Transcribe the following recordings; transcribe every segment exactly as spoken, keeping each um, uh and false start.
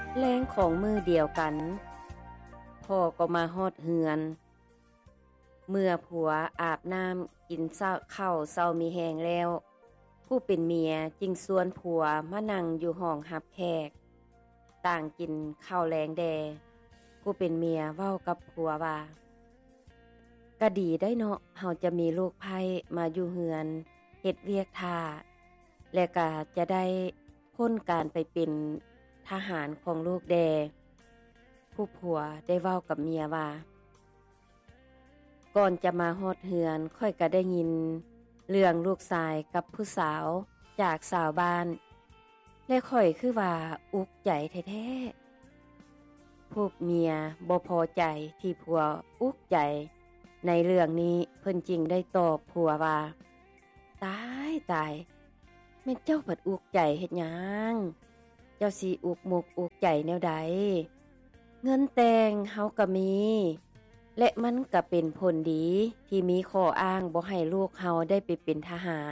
แรงของมือเดียวกันพ่อก็มาฮอดเฮือนเมื่อผัวอาบน้ำกินเช้าข้าวเช้ามีแหงแล้ว ผู้เป็นเมียจึงชวนผัวมานั่งอยู่ห้องรับแขกต่างกินข้าวแลงแดผู้เป็นเมียเว้ากับผัวว่าก็ดีได้เนาะเฮาจะมีลูกไผ่มาอยู่เฮือนเฮ็ดเวียกท่าและก็จะได้พ้นการไปเป็นทหารของลูกแดผู้ผัวได้เว้ากับเมียว่าก่อนจะมาฮอดเฮือนค่อยก็ได้ยินเรื่องลูกชายกับผู้สาวจากสาวบ้านและค่อยคือว่าอุกใจแท้ๆผู้เมียบ่พอใจที่ผัวอุกใจในเรื่องนี้เพิ่นจริงได้ตอบผัวว่าตายตายแม่นเจ้าบัดอุกใจเฮ็ดหยังเจ้าสิอุกมุกอุกใจแนวใดเงินแต่งเฮาก็มีและมันก็เป็นผลดีที่มีข้ออ้างบ่ให้ลูกเฮาได้ไปเป็นทหาร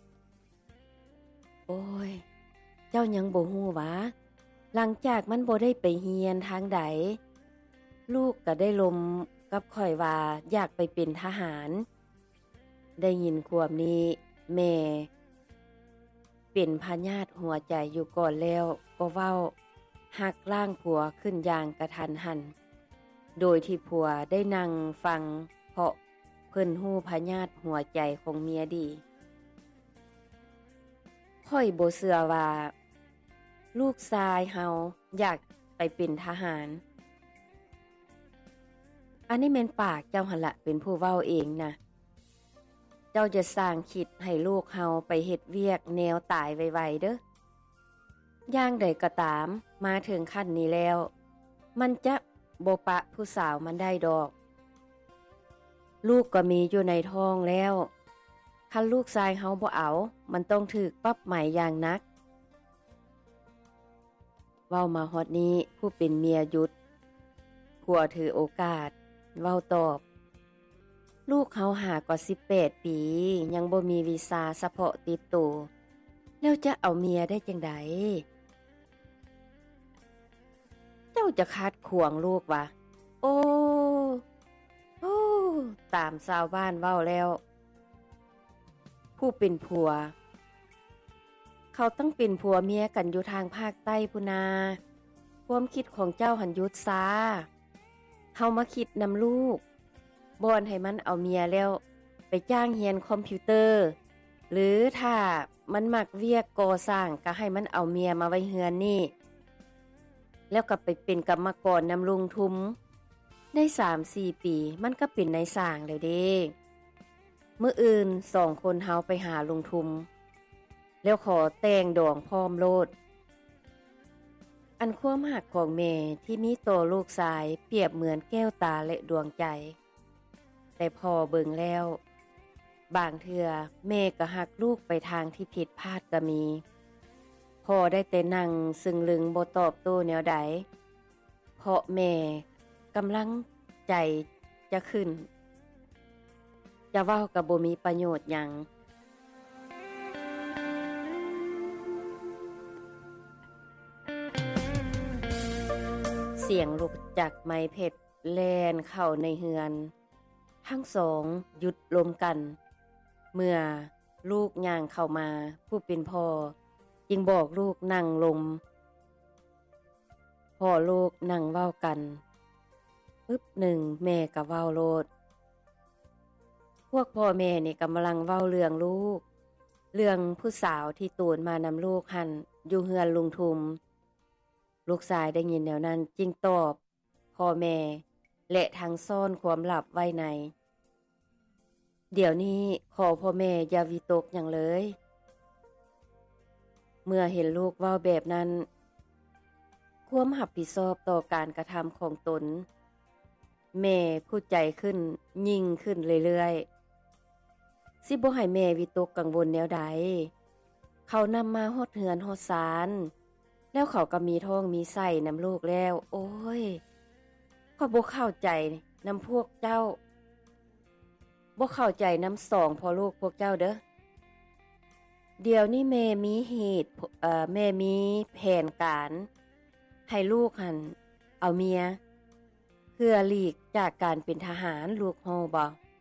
โอ้ยเจ้ายังบ่ฮู้หวาหลังจากมันบ่ได้ไปเรียนทางใดลูกก็ได้ลมกับข่อยว่าอยากไปเป็นทหารได้ยินความนี้แม่เป็นพญาติหัวใจอยู่ก่อนแล้วก็เว้าหักล่างผัวขึ้นอย่างกระทันหันโดยที่ผัวได้นั่งฟังเพราะเพิ่นฮู้พญาติหัวใจของเมียดีค่อยบ่เชื่อว่าลูกชายเฮาอยากไปเป็นทหารอันนี้แม่นปากเจ้าหั่นละเป็นผู้เว้าเองนะเจ้าจะสร้างคิดให้ลูกเฮาไปเฮ็ดเวียกแนวตายไวๆเด้อย่างใดก็ตามมาถึงขั้นนี้แล้วมันจะบ่ปะผู้สาวมันได้ดอกลูกก็มีอยู่ในท้องแล้วคันลูกชายเฮาบ่เอามันต้องถูกปรับใหม่อย่างหนักเว้ามาฮอดนี้ผู้เป็นเมียหยุดผัวถือโอกาสเว้าตอบลูกเฮาหากว่าสิบแปดปียังบ่มีวีซ่าเฉพาะติดตัวแล้วจะเอาเมียได้จังไดเจ้าจะคัดขวงลูกวะโอ้โอ้ตามชาวบ้านเว้าแล้วผู้เป็นผัวเขาต้องเป็นผัวเมียกันอยู่ทางภาคใต้พุนาความคิดของเจ้าหันยุดซาเฮามาคิดนำลูกบ่อนให้มันเอาเมียแล้วไปจ้างเรียนคอมพิวเตอร์หรือถ้ามันมักเวียกก่อสร้างก็ให้มันเอาเมียมาไว้เฮือนนี่แล้วก็ไปเป็นกรรมกรนำลุงทุมได้ สามสี่ ปีมันก็เป็นนายสร้างแล้วเด้มื้ออื่นสองคนเฮาไปหาลุงทุมแล้วขอแต่งดองพร้อมโลดอันความหักของแม่ที่มีต่อลูกชายเปรียบเหมือนแก้วตาและดวงใจแต่พอเบิ่งแล้วบางเทื่อแม่ก็หักลูกไปทางที่ผิดพลาดก็มีพอได้แต่นั่งซึ่งลึงบ่ตอบโต้แนวใดเพราะแม่กำลังใจจะขึ้นจะเว้าก็บ่มีประโยชน์หยังเสียงลูกจักไม้เพชรแล่นเข้าในเฮือนทั้งสองหยุดลมกันเมื่อลูกย่างเข้ามาผู้เป็นพ่อจึงบอกลูกนั่งลงพ่อลูกนั่งเว้ากันปึ๊บหนึ่งแม่ก็เว้าโลดพวกพ่อแม่นี่กำลังเว้าเรื่องลูกเรื่องผู้สาวที่ตูนมานำลูกหั่นอยู่เฮือนลุงทุมลูกชายได้ยินแนวนั้นจึงตอบพ่อแม่และทางซ่อนความลับไว้ในเดี๋ยวนี้ขอพ่อแม่อย่าวิตกหยังเลยเมื่อเห็นลูกเว้าแบบนั้นความรับผิดชอบต่อการกระทำของตนแม่ผู้ใจขึ้นยิ่งขึ้นเรื่อยๆสิบ่ให้แม่วิตกกังวลแนวใดเขานำมาฮอดเฮือนฮอดศาลแล้วเขาก็มีท้องมีไส้นำลูกแล้วโอ้ยข้อยบ่เข้าใจนำพวกเจ้าบ่เข้าใจนำสองพ่อลูกพวกเจ้าเด้อ เดี๋ยวนี้แม่มีเหตุเอ่อแม่มีแผนการให้ลูกหันเอาเมียเพื่อหลีกจากการเป็นทหารลูกโฮบ่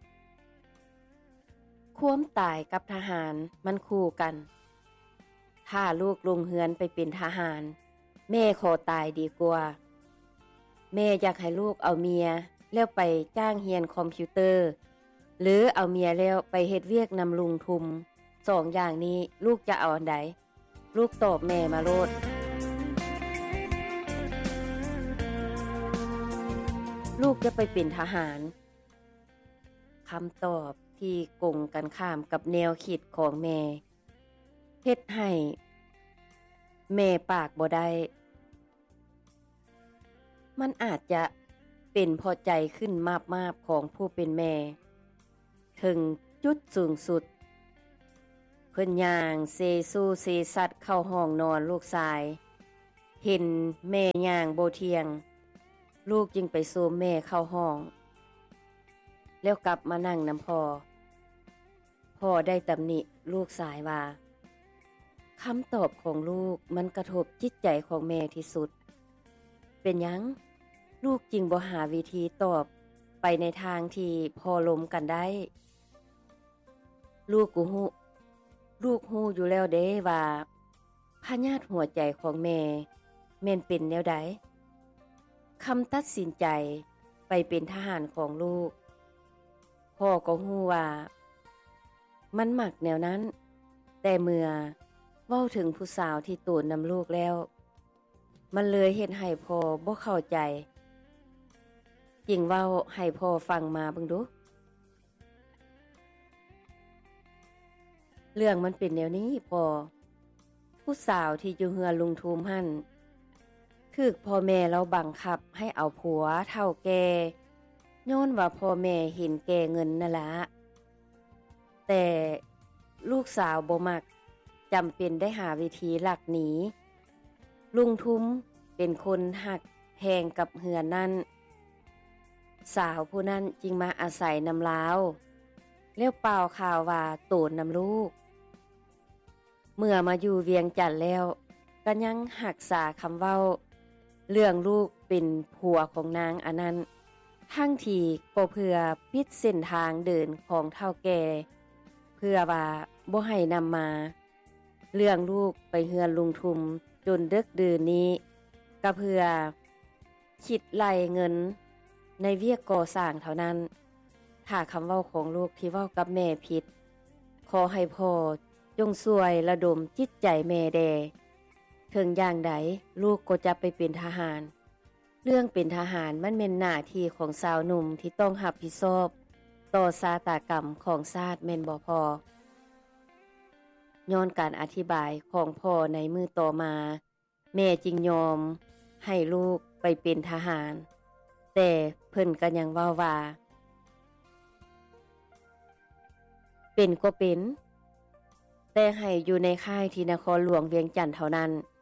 ความตายกับทหารมันคู่กัน ถ้าลูกลงเฮือนไปเป็นทหารแม่ขอตายดีกว่าแม่อยากให้ลูกเอาเมียแล้วไปจ้างเรียนคอมพิวเตอร์หรือเอาเมียแล้วไปเฮ็ดเวียกนำลุงทุมสองอย่างนี้ลูกจะเอาอันใดลูกตอบแม่มาโลดลูกจะไปเป็นทหารคำตอบที่กงกันข้ามกับแนวคิดของแม่เฮ็ดให้แม่ปากบ่ได้มันอาจจะเป็นพอใจขึ้นมากๆของผู้เป็นแม่ถึงจุดสูงสุดเพิ่นย่างเซซูเซสัตเข้าห้องนอนลูกชายเห็นแม่ย่างบ่เที่ยงลูกจึงไปโซมแม่เข้าห้องแล้วกลับมานั่งนำพ่อพ่อได้ตำหนิลูกชายว่าคำตอบของลูกมันกระทบจิตใจของแม่ที่สุดเป็นหยังลูกจึงบ่หาวิธีตอบไปในทางที่พอลมกันได้ลูกกูฮู้ลูกฮู้อยู่แล้วเด้ว่าพญาติหัวใจของแม่แม่นเป็นแนวใดคำตัดสินใจไปเป็นทหารของลูกพ่อก็ฮู้ว่ามันมักแนวนั้นแต่เมื่อเว้าถึงผู้สาวที่ตูนนำลูกแล้วมันเลยเฮ็ดให้พ่อบ่เข้าใจจริงเว้าให้พ่อฟังมาเบิ่งดูเรื่องมันเป็นแนวนี้พ่อผู้สาวที่อยู่เฮือนลุงทูมหั่นถูกพ่อแม่เราบังคับให้เอาผัวเฒ่าแก่ย้อนว่าพ่อแม่เห็นแก่เงินนั่นล่ะแต่ลูกสาวบ่มักจำเป็นได้หาวิธีหลักหนีลุงทุมเป็นคนหักแพงกับเหือนนั้นสาวผู้นั้นจึงมาอาศัยนำลาวแล้วเป่าข่าวว่าโตนนำลูกเมื่อมาอยู่เวียงจันทน์แล้วก็ยังหักษาคำเว้าเรื่องลูกเป็นผัวของนางอันนั้นทั้งที่ก็เพื่อปิดเส้นทางเดินของเฒ่าแก่เพื่อว่าบ่ให้นำมาเรื่องลูกไปเฮือนลุงทุมจนดึกดื่นนี้ก็เพื่อคิดไล่เงินในเวียกก่อสร้างเท่านั้นถ้าคำเว้าของลูกที่เว้ากับแม่ผิดขอให้พ่อจงช่วยระดมจิตใจแม่แดถึงอย่างใดลูกก็จะไปเป็นทหารเรื่องเป็นทหารมันเป็นหน้าที่ของสาวหนุ่มที่ต้องรับผิดชอบต่อชะตากรรมของชาติแม่นบ่พอย้อนการอธิบายของพ่อในมือต่อมาแม่จึงยอมให้ลูกไปเป็นทหารแต่เพิ่นก็ยังเว้าว่าเป็นก็เป็นแต่ให้อยู่ในค่ายที่นครหลวงเวียงจันทน์เท่านั้น